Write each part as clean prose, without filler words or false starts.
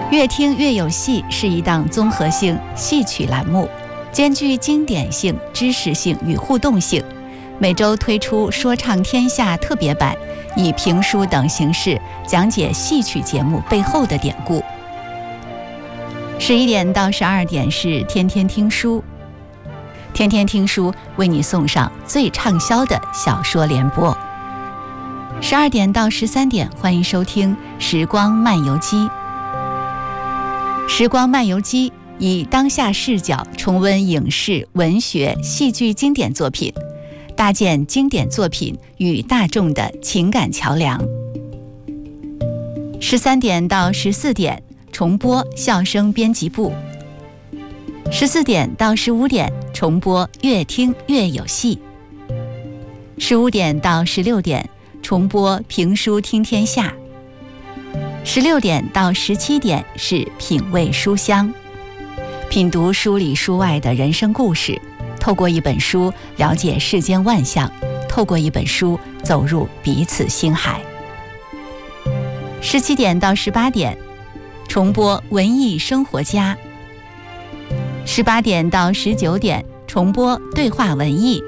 越听越有戏是一档综合性戏曲栏目，兼具经典性、知识性与互动性。每周推出说唱天下特别版，以评书等形式讲解戏曲节目背后的典故。11点到12点是天天听书，天天听书为你送上最畅销的小说联播。12点到13点，欢迎收听时光漫游记。时光漫游记以当下视角重温影视、文学、戏剧经典作品，搭建经典作品与大众的情感桥梁。13点到14点重播笑声编辑部，14点到15点重播越听越有戏，15点到16点重播评书听天下，16点到17点是品味书香，品读书里书外的人生故事，透过一本书了解世间万象，透过一本书走入彼此心海。17点到18点重播文艺生活家，18点到19点重播对话文艺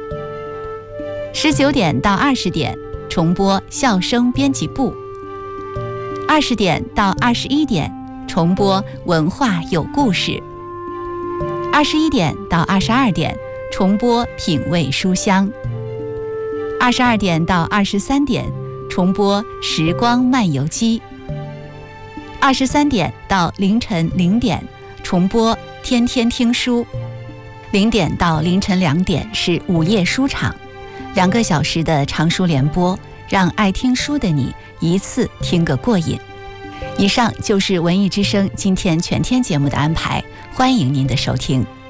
，19点到20点重播笑声编辑部，20点到21点重播文化有故事，21点到22点重播品味书香，22点到23点重播时光漫游记，23点到凌晨0点重播天天听书，0点到凌晨2点是午夜书场，2个小时的长书联播，让爱听书的你一次听个过瘾。以上就是文艺之声今天全天节目的安排，欢迎您的收听。